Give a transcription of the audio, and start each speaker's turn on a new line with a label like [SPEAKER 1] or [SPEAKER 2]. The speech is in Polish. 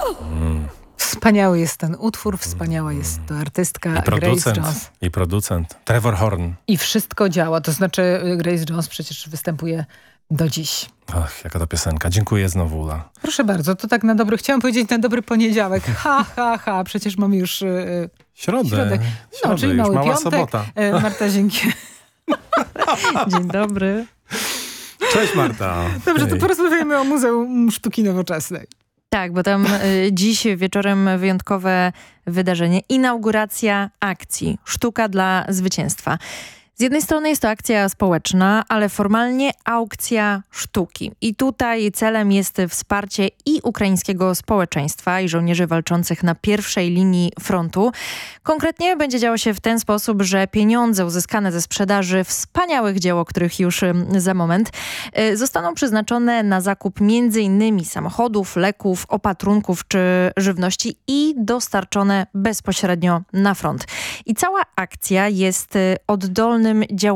[SPEAKER 1] Wspaniały jest ten utwór, wspaniała jest to artystka Grace Jones.
[SPEAKER 2] I producent Trevor Horn.
[SPEAKER 1] I wszystko działa, to znaczy Grace Jones przecież występuje do dziś.
[SPEAKER 2] Ach, jaka to piosenka. Dziękuję znowu, Ula.
[SPEAKER 1] Proszę bardzo, to tak na dobry, chciałam powiedzieć na dobry poniedziałek. Przecież mamy już
[SPEAKER 2] środę.
[SPEAKER 1] No, czyli mały
[SPEAKER 2] mała
[SPEAKER 1] piątek.
[SPEAKER 2] Sobota.
[SPEAKER 1] Marta Zienkiewicz. Dzień dobry.
[SPEAKER 2] Cześć Marta.
[SPEAKER 1] Dobrze, to porozmawiajmy o Muzeum Sztuki Nowoczesnej.
[SPEAKER 3] Tak, bo tam dziś wieczorem wyjątkowe wydarzenie. Inauguracja akcji Sztuka dla zwycięstwa. Z jednej strony jest to akcja społeczna, ale formalnie aukcja sztuki. I tutaj celem jest wsparcie i ukraińskiego społeczeństwa i żołnierzy walczących na pierwszej linii frontu. Konkretnie będzie działo się w ten sposób, że pieniądze uzyskane ze sprzedaży wspaniałych dzieł, o których już za moment, zostaną przeznaczone na zakup m.in. samochodów, leków, opatrunków czy żywności i dostarczone bezpośrednio na front. I cała akcja jest oddolnym działaniem